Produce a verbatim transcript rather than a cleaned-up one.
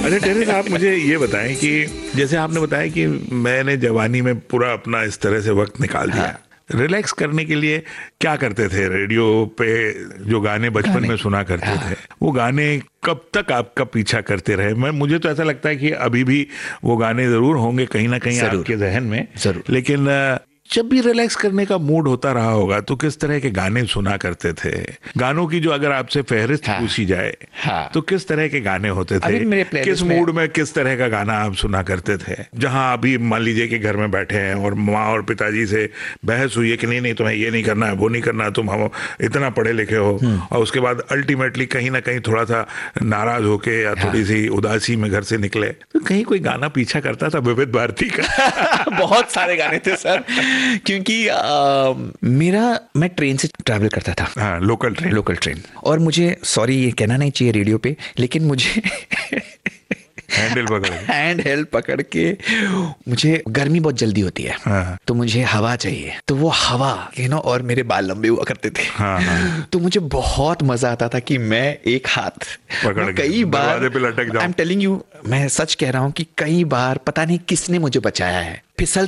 अच्छा टेरेस, आप मुझे ये बताएं कि जैसे आपने बताया कि मैंने जवानी में पूरा अपना इस तरह से वक्त निकाल दिया, हाँ। रिलैक्स करने के लिए क्या करते थे? रेडियो पे जो गाने बचपन में सुना करते हाँ। थे, वो गाने कब तक आपका पीछा करते रहे? मैं मुझे तो ऐसा लगता है कि अभी भी वो गाने जरूर होंगे कहीं ना कहीं आपके जहन में, जरूर। लेकिन जब भी रिलैक्स करने का मूड होता रहा होगा तो किस तरह के गाने सुना करते थे? गानों की जो अगर आपसे फहरिस्त हाँ, पूछी जाए हाँ, तो किस तरह के गाने होते थे? किस मूड में किस तरह का गाना आप सुना करते थे? जहां अभी मान लीजिए कि घर में बैठे हैं और माँ और पिताजी से बहस हुई है कि नहीं नहीं तुम्हें ये नहीं करना है, वो नहीं करना है, तुम हम इतना पढ़े लिखे हो, और उसके बाद अल्टीमेटली कहीं ना कहीं थोड़ा सा नाराज होके या थोड़ी सी उदासी में घर से निकले, तो कहीं कोई गाना पीछा करता था विविध भारती का? बहुत सारे गाने थे सर, क्योंकि आ, मेरा मैं ट्रेन से ट्रैवल करता था, हाँ, लोकल ट्रेन लोकल ट्रेन और मुझे, सॉरी ये कहना नहीं चाहिए रेडियो पे, लेकिन मुझे हैंडल पकड़ हैंड हेल्ड पकड़ के मुझे गर्मी बहुत जल्दी होती है, हाँ। तो मुझे हवा चाहिए, तो वो हवा यू नो और मेरे बाल लंबे हुआ करते थे, हाँ, हाँ। तो मुझे बहुत मजा आता था कि मैं एक हाथ पकड़ कई बार, आई एम टेलिंग यू, मैं सच कह रहा हूँ कि कई बार पता नहीं किसने मुझे बचाया है, फिसल